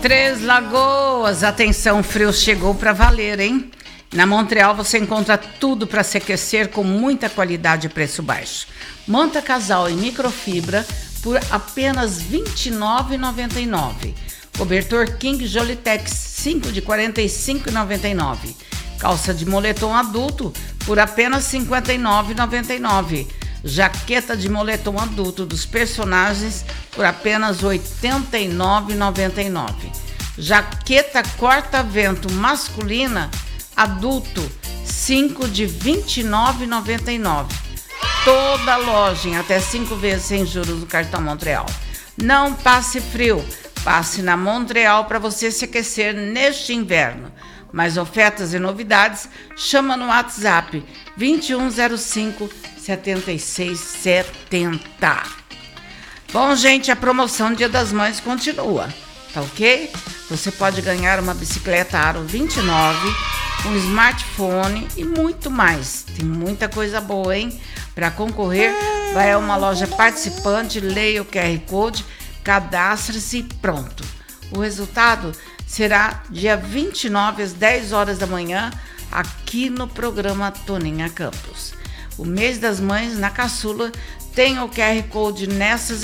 Três Lagoas, atenção, frio chegou para valer, hein? Na Montreal você encontra tudo para se aquecer com muita qualidade e preço baixo. Manta casal em microfibra por apenas R$ 29,99. Cobertor King Jolitex 5 de R$ 45,99. Calça de moletom adulto por apenas R$ 59,99. Jaqueta de moletom adulto dos personagens por apenas R$ 89,99. Jaqueta corta-vento masculina adulto 5 de R$ 29,99. Toda loja em até 5 vezes sem juros no cartão Montreal. Não passe frio, passe na Montreal para você se aquecer neste inverno. Mais ofertas e novidades, chama no WhatsApp 2105 7670. Bom, gente, a promoção Dia das Mães continua, tá ok? Você pode ganhar uma bicicleta Aro 29, um smartphone e muito mais. Tem muita coisa boa, hein? Para concorrer, vai a uma loja participante, leia o QR Code, cadastre-se e pronto. O resultado será dia 29 às 10 horas da manhã, aqui no programa Toninha Campos. O mês das mães na Caçula tem o QR Code nessas